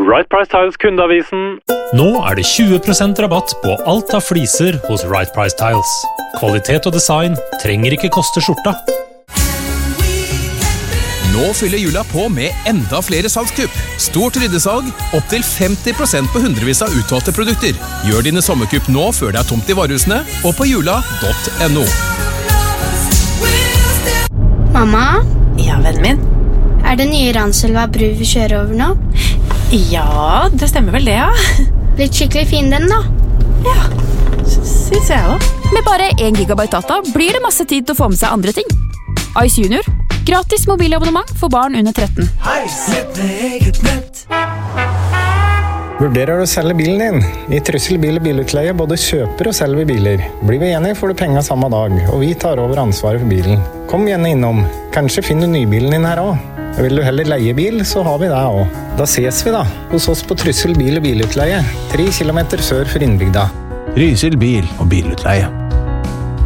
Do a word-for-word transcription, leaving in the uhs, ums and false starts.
Right Price Tiles kundeavisen. Nå er det tjue prosent rabatt på alt av fliser hos Right Price Tiles. Kvalitet og design trenger ikke koste skjorta. Nå fyller jula på med enda flere salgskupp. Stort ryddesalg, opp til femti prosent på hundrevis av utvalgte produkter. Gjør dine sommerkupp nå før det er tomt i varehusene, og på jula punktum no. Mamma? Ja, vennen min? Er det nye Ranselva bru vi kjører over nå? Ja, det stemmer vel det, ja. Litt skikkelig fin den da. Ja, synes jeg også. Med bare en gigabyte data blir det masse tid til å få med seg andre ting. Ice Junior. Gratis mobilabonnement for barn under tretten. Hei, sett med eget nett. Vurderer du å selge bilen din? I Trussel Bil- og Bilutleie både kjøper og selger biler. Blir vi enige får du penger samme dag, og vi tar over ansvaret for bilen. Kom gjerne innom. Kanskje finner du nybilen din her også. Vil du heller leie bil, så har vi det også. Da ses vi da, hos oss på Trussel Bil- og Bilutleie, tre kilometer sør for innbygda. Trussel Bil- og Bilutleie.